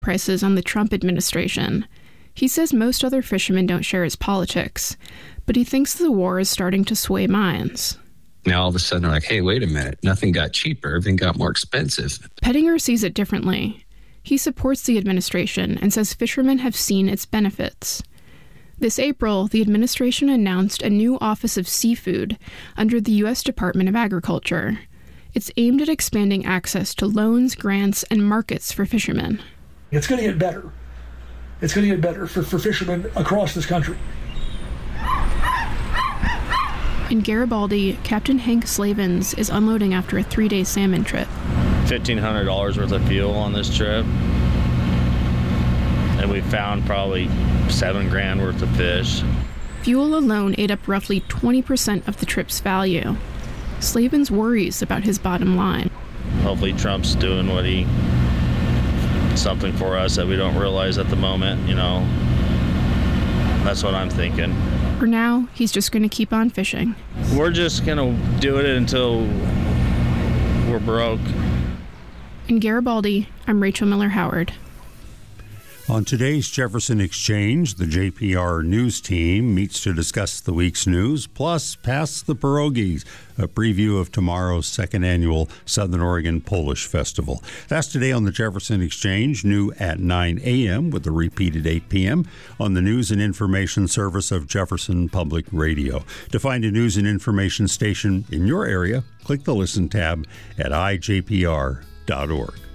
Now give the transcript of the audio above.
prices on the Trump administration. He says most other fishermen don't share his politics, but he thinks the war is starting to sway minds. Now all of a sudden they're like, hey, wait a minute, nothing got cheaper, everything got more expensive. Pettinger sees it differently. He supports the administration and says fishermen have seen its benefits. This April, the administration announced a new Office of Seafood under the U.S. Department of Agriculture. It's aimed at expanding access to loans, grants, and markets for fishermen. It's going to get better. It's going to get better for fishermen across this country. In Garibaldi, Captain Hank Slavens is unloading after a 3-day salmon trip. $1,500 worth of fuel on this trip. And we found probably $7,000 worth of fish. Fuel alone ate up roughly 20% of the trip's value. Slavens worries about his bottom line. Hopefully Trump's doing something for us that we don't realize at the moment, That's what I'm thinking. For now, he's just going to keep on fishing. We're just going to do it until we're broke. In Garibaldi, I'm Rachel Miller Howard. On today's Jefferson Exchange, the JPR News team meets to discuss the week's news, plus Pass the Pierogies, a preview of tomorrow's second annual Southern Oregon Polish Festival. That's today on the Jefferson Exchange, new at 9 a.m. with a repeat at 8 p.m. on the News and Information Service of Jefferson Public Radio. To find a news and information station in your area, click the Listen tab at ijpr.org.